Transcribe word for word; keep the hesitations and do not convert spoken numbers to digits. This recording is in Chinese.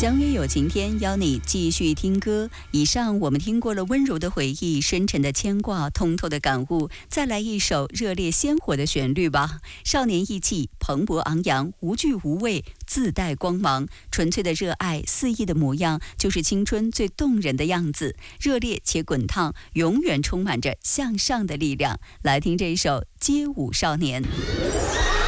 相约有晴天，邀你继续听歌。以上我们听过了温柔的回忆、深沉的牵挂、通透的感悟，再来一首热烈鲜活的旋律吧。少年意气，蓬勃昂扬，无惧无畏，自带光芒，纯粹的热爱，肆意的模样，就是青春最动人的样子。热烈且滚烫，永远充满着向上的力量。来听这一首《街舞少年》。